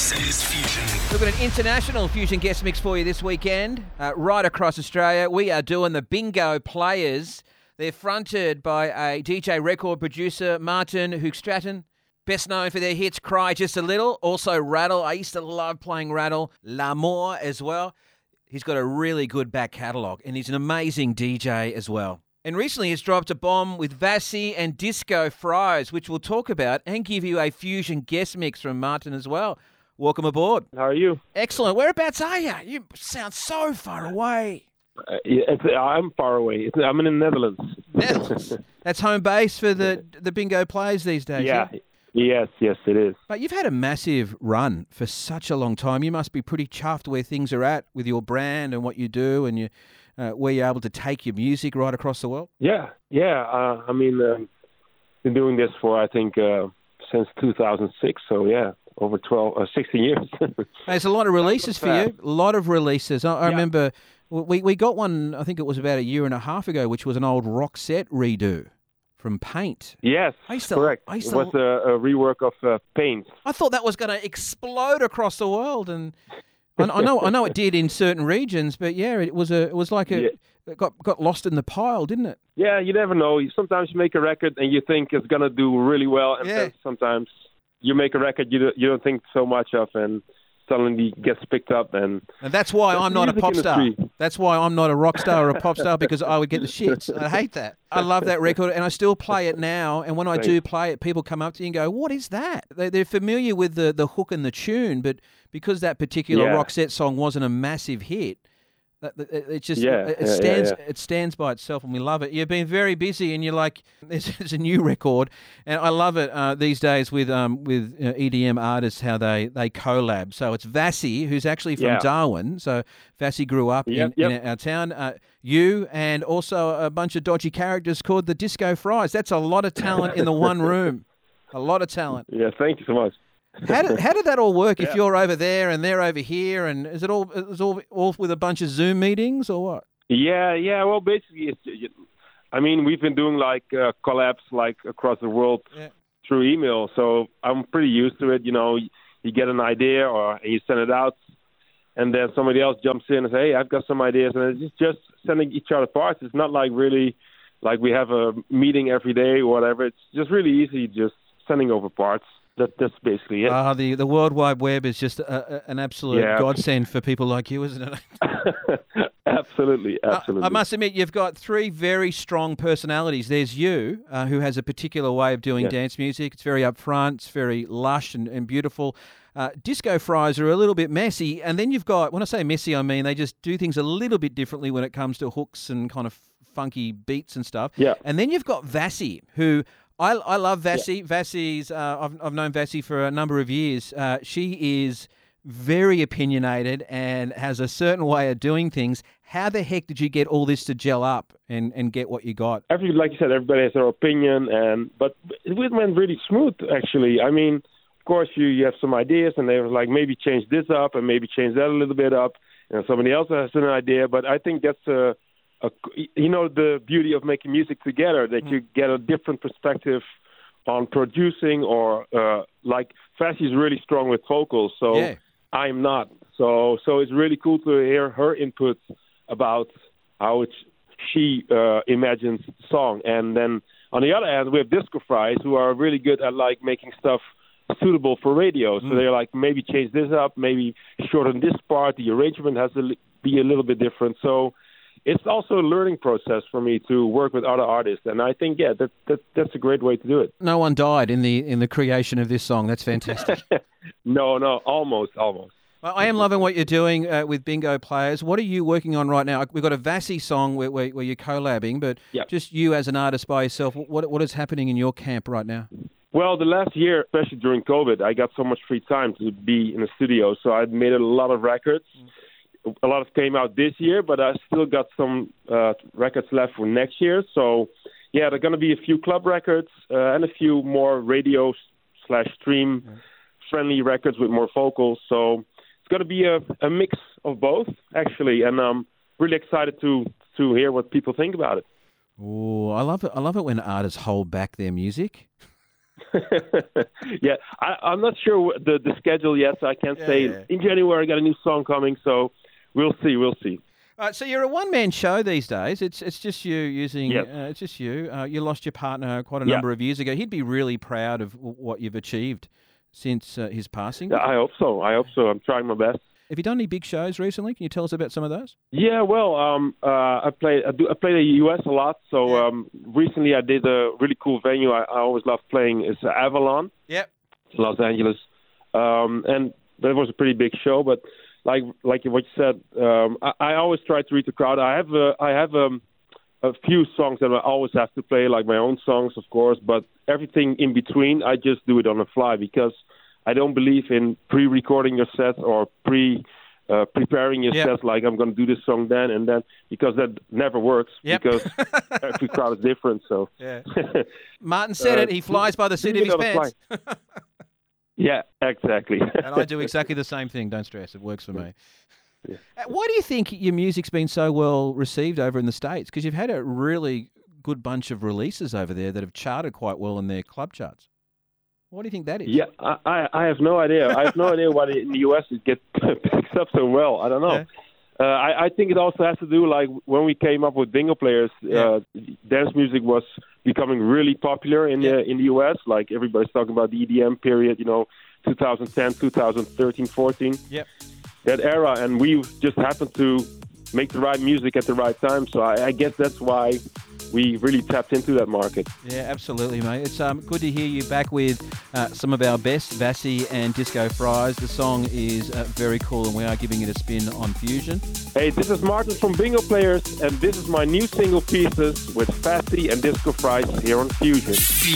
This is Fusion. We've got an international Fusion guest mix for you this weekend, right across Australia. We are doing the Bingo Players. They're fronted by a DJ record producer, Martin Hoogstraten, best known for their hits Cry Just a Little, also Rattle. I used to love playing Rattle, L'Amour as well. He's got a really good back catalogue, and he's an amazing DJ as well. And recently he's dropped a bomb with Vassy and Disco Fries, which we'll talk about and give you a Fusion guest mix from Martin as well. Welcome aboard. How are you? Excellent. Whereabouts are you? You sound so far away. I'm far away. I'm in the Netherlands. Netherlands. That's home base for the Bingo Players these days. Yeah. Yes, it is. But you've had a massive run for such a long time. You must be pretty chuffed where things are at with your brand and what you do, and where you're able to take your music right across the world. Yeah. Been doing this for, I think, since 2006. So, yeah, over 16 years. There's a lot of releases for you. A lot of releases. I remember we got one, I think it was about a year and a half ago, which was an old Roxette redo from Paint. Yes, correct. It was a rework of Paint. I thought that was going to explode across the world, and I know it did in certain regions, but yeah, it was like it got lost in the pile, didn't it? Yeah, you never know. Sometimes you make a record and you think it's going to do really well, and then sometimes you make a record you don't think so much of, and suddenly gets picked up. And that's why I'm not a pop star. That's why I'm not a rock star or a pop star, because I would get the shits. I hate that. I love that record, and I still play it now. And when I do play it, people come up to you and go, "What is that?" They're familiar with the hook and the tune, but because that particular Roxette song wasn't a massive hit, it stands by itself, and we love it. You've been very busy, and you're like, there's a new record, and I love it these days with EDM artists, how they collab. So it's Vassy, who's actually from Darwin. So Vassy grew up in our town. You and also a bunch of dodgy characters called the Disco Fries. That's a lot of talent in the one room. A lot of talent. Yeah, thank you so much. How did that all work? If you're over there and they're over here, and is it all with a bunch of Zoom meetings or what? Yeah. Well, basically, we've been doing like collabs like across the world through email, so I'm pretty used to it. You know, you get an idea or you send it out, and then somebody else jumps in and says, "Hey, I've got some ideas," and it's just sending each other parts. It's not like really like we have a meeting every day or whatever. It's just really easy, just sending over parts. That's basically it. The World Wide Web is just an absolute godsend for people like you, isn't it? Absolutely. I must admit, you've got three very strong personalities. There's you, who has a particular way of doing dance music. It's very upfront, it's very lush and beautiful. Disco Fries are a little bit messy. And then you've got, when I say messy, I mean they just do things a little bit differently when it comes to hooks and kind of funky beats and stuff. Yeah. And then you've got Vassy, who... I love Vassy. Vassy's I've known Vassy for a number of years. She is very opinionated and has a certain way of doing things. How the heck did you get all this to gel up and get what you got? Like you said, everybody has their opinion, but it went really smooth, actually. I mean, of course, you have some ideas, and they were like, maybe change this up and maybe change that a little bit up. And somebody else has an idea, but I think that's the beauty of making music together, that you get a different perspective on producing, or like Vassy's really strong with vocals, so I'm not. So it's really cool to hear her input about how she imagines the song. And then on the other hand, we have Disco Fries, who are really good at like making stuff suitable for radio. So they're like, maybe change this up, maybe shorten this part. The arrangement has to be a little bit different. So it's also a learning process for me to work with other artists, and I think that's a great way to do it. No one died in the creation of this song. That's fantastic. No, almost. Well, I am loving what you're doing with Bingo Players. What are you working on right now? We've got a Vassy song where you're collabing, but just you as an artist by yourself. What is happening in your camp right now? Well, the last year, especially during COVID, I got so much free time to be in the studio, so I made a lot of records. A lot of came out this year, but I still got some records left for next year. So, there are going to be a few club records and a few more radio/stream friendly records with more vocals. So it's going to be a mix of both, actually, and I'm really excited to hear what people think about it. Oh, I love it. I love it when artists hold back their music. Yeah, I'm not sure the schedule yet, so I can't say. Yeah. In January, I got a new song coming, so we'll see. All right, so you're a one-man show these days. It's just you using. Yes. It's just you. You lost your partner quite a number of years ago. He'd be really proud of what you've achieved since his passing. Yeah, I hope so. I'm trying my best. Have you done any big shows recently? Can you tell us about some of those? Yeah, well, I play the U.S. a lot. So recently I did a really cool venue I always love playing. It's Avalon. Yep. Los Angeles, and that was a pretty big show. But like what you said, I always try to read the crowd. I have a few songs that I always have to play, like my own songs, of course. But everything in between, I just do it on the fly because I don't believe in pre-recording your set or preparing your set like I'm going to do this song then and then, because that never works because every crowd is different. So Martin said it. He flies by the seat of his pants. Yeah, exactly. And I do exactly the same thing. Don't stress. It works for me. Yeah. Why do you think your music's been so well received over in the States? Because you've had a really good bunch of releases over there that have charted quite well in their club charts. What do you think that is? Yeah, I have no idea. I have no idea why in the U.S. it gets picked up so well. I don't know. Yeah. I think it also has to do, like, when we came up with Bingo Players, dance music was becoming really popular in the U.S. Like, everybody's talking about the EDM period, 2010, 2013, 14. Yep. That era, and we just happened to make the right music at the right time. So I guess that's why we really tapped into that market. Yeah, absolutely, mate. It's good to hear you back with some of our best, Vassy and Disco Fries. The song is very cool, and we are giving it a spin on Fusion. Hey, this is Martin from Bingo Players, and this is my new single, Pieces, with Vassy and Disco Fries here on Fusion.